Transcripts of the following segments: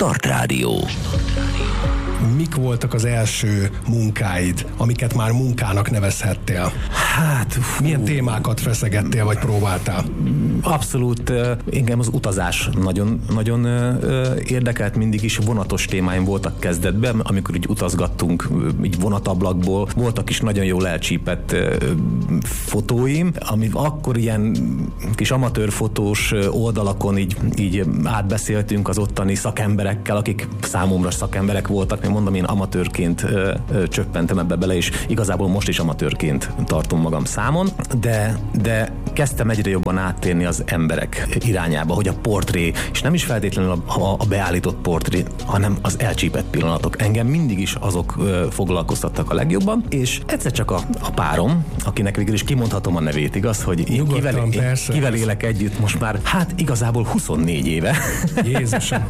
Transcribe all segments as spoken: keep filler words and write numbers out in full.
Start Rádió. Mik voltak az első munkáid, amiket már munkának nevezhettél? Hát, fú. Milyen témákat feszegettél, vagy próbáltál? Abszolút, engem az utazás nagyon, nagyon érdekelt, mindig is vonatos témáim voltak kezdetben, amikor így utazgattunk így vonatablakból, voltak is nagyon jól elcsípett fotóim, ami akkor ilyen kis amatőrfotós oldalakon így, így átbeszéltünk az ottani szakemberekkel, akik számomra szakemberek voltak, még mondom, én amatőrként ö, ö, csöppentem ebbe bele, és igazából most is amatőrként tartom magam számon, de, de kezdtem egyre jobban áttérni az emberek irányába, hogy a portré, és nem is feltétlenül a, a, a beállított portré, hanem az elcsípett pillanatok. Engem mindig is azok ö, foglalkoztattak a legjobban, és egyszer csak a, a párom, akinek végül is kimondhatom a nevét, igaz, hogy Nyugodtan, kivel, persze, kivel persze. élek együtt most már, hát igazából huszonnégy éve. Jézusom.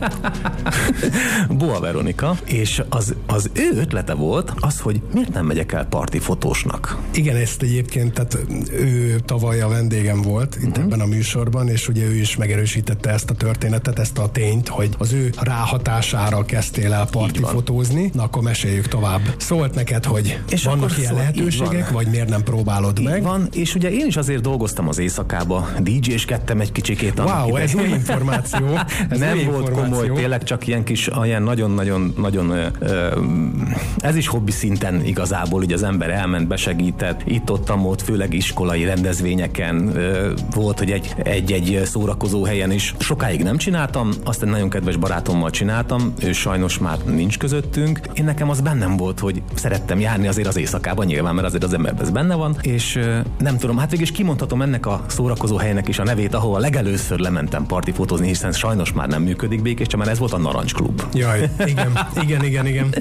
Boa Veronika, és az, az ő ötlete volt az, hogy miért nem megyek el parti fotósnak. Igen, ezt egyébként, tehát ő tavaly a vendégem volt itt uh-huh. ebben a műsorban, és ugye ő is megerősítette ezt a történetet, ezt a tényt, hogy az ő ráhatására kezdtél el parti fotózni. Na, akkor meséljük tovább. Szólt neked, hogy és vannak ilyen szóval lehetőségek, vagy miért nem próbálod így meg? Van, és ugye én is azért dolgoztam az éjszakába, dé dzséskedtem egy kicsikét. Wow, ez új információ. Ez nem új volt információ. komoly, tényleg csak ilyen kis, ilyen nagyon-nagyon, nagyon, ez is hobbi szinten igazából, így az ember elment, besegített, itt-ottam ott, főleg iskolai rendezvényeken volt, hogy egy, egy-egy szórakozó helyen is. Sokáig nem csináltam, azt egy nagyon kedves barátommal csináltam, ő sajnos már nincs közöttünk. Én nekem az bennem volt, hogy szerettem járni azért az éjszakában, nyilván, mert azért az emberben ez benne van, és nem tudom, hát végig is kimondhatom ennek a szórakozó helynek is a nevét, ahol legelőször lementem partifotózni, hiszen sajnos már nem működik Békéscsén, mert ez volt a Narancsklub. Jaj, igen, igen, igen, igen.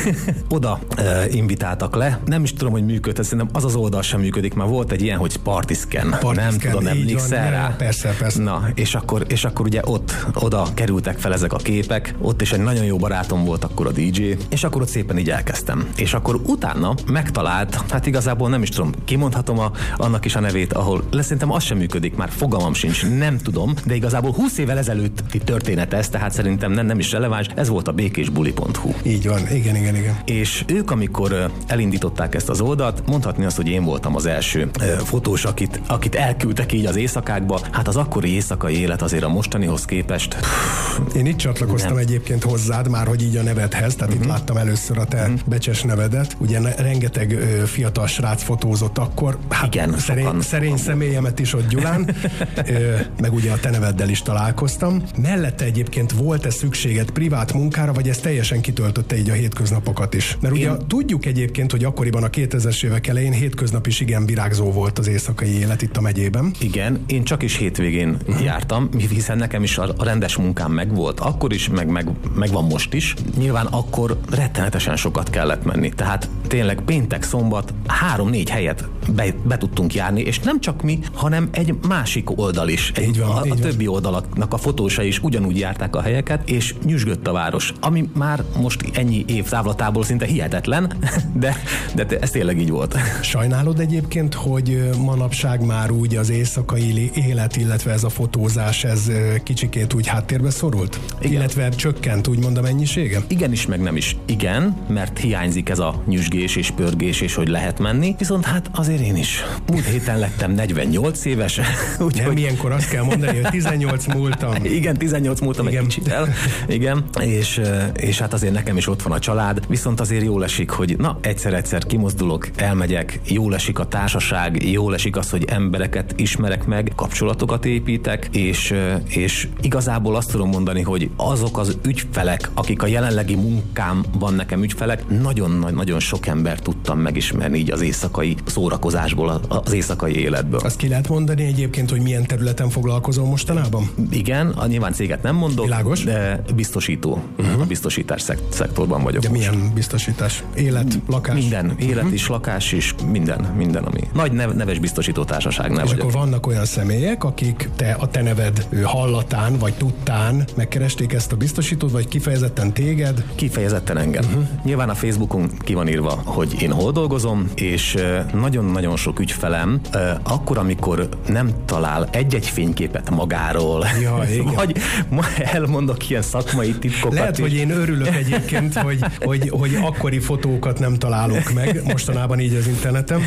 Oda e, invitáltak le, nem is tudom, hogy működhet, szerintem az az oldal sem működik, már volt egy ilyen, hogy Partiscan, nem tudom, emlékszel rá? Persze, persze. Na, és akkor, és akkor ugye ott, oda kerültek fel ezek a képek, ott is egy nagyon jó barátom volt akkor a dé dzsé, és akkor ott szépen így elkezdtem. És akkor utána megtalált, hát igazából nem is tudom, kimondhatom a, annak is a nevét, ahol szerintem az sem működik, már fogalmam sincs, nem tudom, de igazából húsz évvel ezelőtti történet ez, tehát szerintem nem, nem is releváns, ez volt a békésbuli pont hu. Így van, igen, igen, igen. És ők, amikor elindították ezt az oldalt, mondhatni azt, hogy én voltam az első fotós, akit, akit elküldtek így az éjszakákba. Hát az akkori éjszakai élet azért a mostanihoz képest. Én itt csatlakoztam nem. egyébként hozzád, már hogy így a nevedhez, tehát uh-huh. itt láttam először a te uh-huh. becses nevedet. Ugye rengeteg ö, fiatal srác fotózott akkor. Hát igen, szerény, sokan, szerény sokan személyemet is ott Gyulán, ö, meg ugye a te neveddel is találkoztam. Mellette egyébként volt-e szükséged privát munkára, vagy ez teljesen kitöltötte így a hétköznapokat is? Mert ugye én... tudjuk egyébként, hogy akkoriban a kétezres évek elején hétköznap is igen virágzó volt az éjszakai élet itt a megyében. Igen, én csak is hétvégén uh-huh. jártam, hiszen nekem is a rendes munkám megvolt akkor is, meg, meg, meg van most is. Nyilván akkor rettenetesen sokat kellett menni. Tehát tényleg péntek, szombat három-négy helyet be, be tudtunk járni, és nem csak mi, hanem egy másik oldal is. Egy, van, a, a többi oldalaknak a fotósai is ugyanúgy járták a helyeket, és nyüzsgött a város. Ami már most ennyi év távlatából szinte hihetetlen, de, de ez tényleg így volt. Sajnálod egyébként, hogy manapság már úgy az éjszakai élet, illetve ez a fotózás, ez kicsikét úgy háttérbe szorult? Igen. Illetve csökkent úgymond a mennyisége? Igen is, meg nem is. Igen, mert hiányzik ez a nyüzsgés és pörgés, és hogy lehet menni, viszont hát azért én is. Múlt héten lettem negyvennyolc éves. Úgyhogy... Nem, ilyenkor azt kell mondani, hogy tizennyolc múltam. Igen, tizennyolc múltam egy kicsit el. Igen, és, és hát azért nekem is ott van a család, viszont azért jól esik, hogy na, egyszer-egyszer kimozdulok, elmegyek, jól esik a társaság, jól esik az, hogy embereket ismerek meg, kapcsolatokat építek, és, és igazából azt tudom mondani, hogy azok az ügyfelek, akik a jelenlegi munkámban nekem ügyfelek, nagyon-nagyon sok embert tudtam megismerni így az éjszakai szórakozásból, az éjszakai életből. Azt ki lehet mondani egyébként, hogy milyen területen foglalkozol mostanában? Igen, a nyilván céget nem mondok, világos, de biztosító, uh-huh. a biztosítás szekt- szektorban vagyok. De most. Milyen biztosítás? Élet, lakás? Minden, élet uh-huh. is, lakás is, minden, minden, ami. Nagy nev- neves biztosító társaságnál vagyok. És akkor vannak olyan személyek, akik te, a te neved hallatán, vagy tudtán megkeresték ezt a biztosítót, vagy kifejezetten téged? Kifejezetten engem. Uh-huh. Nyilván a Facebookon ki van írva, hogy én hol dolgozom, és nagyon nagyon sok ügyfelem, akkor, amikor nem talál egy-egy fényképet magáról, ja, vagy elmondok ilyen szakmai titkokat. Lehet, is. Hogy én örülök egyébként, hogy, hogy, hogy akkori fotókat nem találok meg, mostanában így az interneten.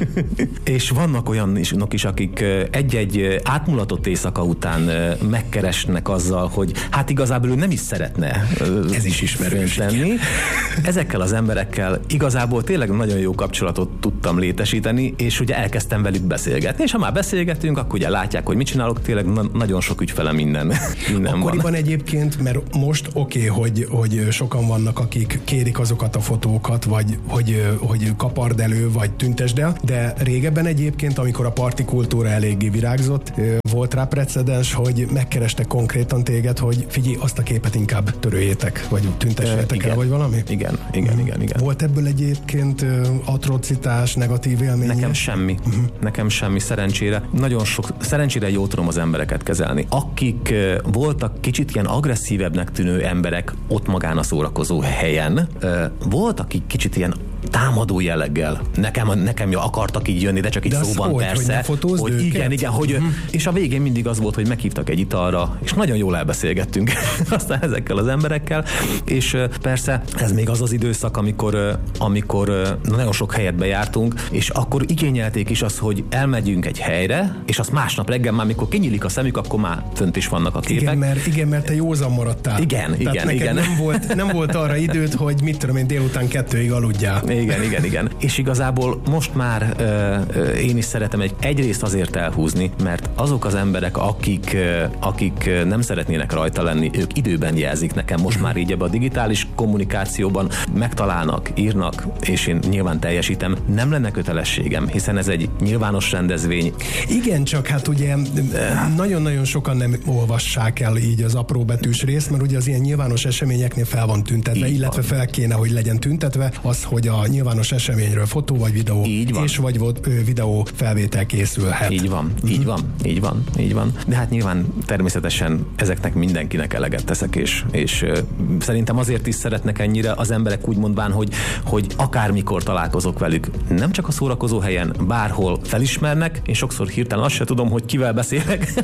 És vannak olyanok is, akik egy-egy átmulatott éjszaka után megkeresnek azzal, hogy hát igazából ő nem is szeretne ez is ismerős lenni. Ezekkel az emberekkel igazából tényleg nagyon jó kapcsolatot tudtam létesíteni, és ugye elkezdtem velük beszélgetni, és ha már beszélgetünk, akkor ugye látják, hogy mit csinálok, tényleg na- nagyon sok ügyfelem minden, minden akkoriban van. Egyébként, mert most oké, okay, hogy, hogy sokan vannak, akik kérik azokat a fotókat, vagy hogy, hogy kapard elő, vagy tüntesd el, de régebben egyébként, amikor a parti kultúra eléggé virágzott, volt rá precedens, hogy megkerestek konkrétan téged, hogy figyelj, azt a képet inkább töröljétek, vagy tüntessétek el, vagy valami? Igen, igen, igen, igen. Volt ebből egyébként atrocitás, negatív élmény? Nekem semmi. Uh-huh. Nekem semmi, szerencsére. Nagyon sok, szerencsére jól tudom az embereket kezelni. Akik voltak kicsit ilyen agresszívebbnek tűnő emberek ott magán a szórakozó helyen, volt, akik kicsit ilyen támadó jelleggel. Nekem, nekem akartak így jönni, de csak így de szóban hogy, persze. Hogy, hogy igen, igen, hogy, uh-huh. És a végén mindig az volt, hogy meghívtak egy italra, és nagyon jól elbeszélgettünk aztán ezekkel az emberekkel, és persze ez még az az időszak, amikor, amikor nagyon sok helyet bejártunk, és akkor igényelték is azt, hogy elmegyünk egy helyre, és azt másnap reggel már, amikor kinyílik a szemük, akkor már fönt is vannak a képek. Igen, mert, igen, mert te józan maradtál. Igen, Tehát igen, igen. Nem volt, nem volt arra időd, hogy mit tudom én, délután kettőig aludjál. Igen, igen, igen. És igazából most már uh, én is szeretem egy, egyrészt azért elhúzni, mert azok az emberek, akik, uh, akik nem szeretnének rajta lenni, ők időben jelzik nekem most már így ebbe a digitális kommunikációban, megtalálnak, írnak, és én nyilván teljesítem. Nem lenne kötelességem, hiszen ez egy nyilvános rendezvény. Igen, csak hát ugye nagyon-nagyon sokan nem olvassák el így az apróbetűs részt, mert ugye az ilyen nyilvános eseményeknél fel van tüntetve, így illetve van. Fel kéne, hogy legyen tüntetve az, hogy a nyilvános eseményről fotó vagy videó, és vagy videó felvétel készülhet. Így van, így uh-huh. van, így van, így van. De hát nyilván természetesen ezeknek mindenkinek eleget teszek, és, és uh, szerintem azért is szeretnek ennyire az emberek úgy mondván, hogy, hogy akármikor találkozok velük, nem csak a szórakozó helyen, bárhol felismernek, és sokszor hirtelen azt se tudom, hogy kivel beszélek,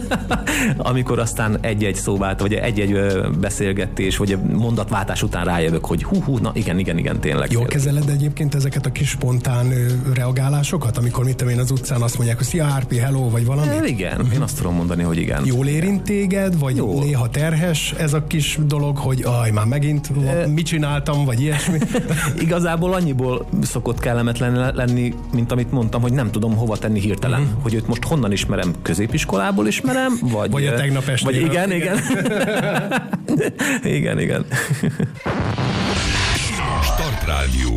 amikor aztán egy-egy szóvált, vagy egy-egy beszélgetés, vagy mondatváltás után rájövök, hogy hú, hú, na igen, igen, igen, tényleg. Jól kezeled egyébként ezeket a kis spontán reagálásokat, amikor mit tudom én az utcán azt mondják, hogy szia Árpi, hello, vagy valami? É, igen, uh-huh. Én azt tudom mondani, hogy igen. Jól érint téged, vagy Jó. néha terhes ez a kis dolog, hogy aj, már megint e... mit csináltam, vagy ilyesmi? Igazából annyiból szokott kellemetlen lenni, mint amit mondtam, hogy nem tudom hova tenni hirtelen, uh-huh. hogy őt most honnan ismerem, középiskolából ismerem, vagy... Vagy a tegnap este. Vagy igen, igen. Igen, igen. Start Rádió.